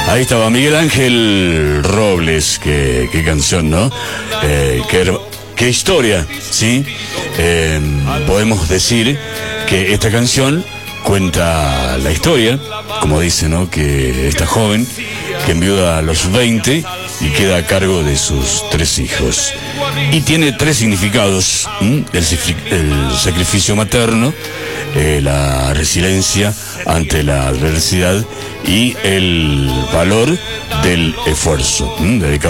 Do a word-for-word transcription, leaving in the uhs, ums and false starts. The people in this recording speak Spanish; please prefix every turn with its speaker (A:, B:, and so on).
A: Ahí estaba Miguel Ángel Robles, qué, qué canción, ¿no? Eh, qué, qué historia, ¿sí? Eh, podemos decir que esta canción cuenta la historia, como dice, ¿no? Que esta joven que enviuda a los veinte y queda a cargo de sus tres hijos. Y tiene tres significados: ¿m? El, el sacrificio materno, eh, la resiliencia ante la adversidad y el valor del esfuerzo, ¿m? dedicado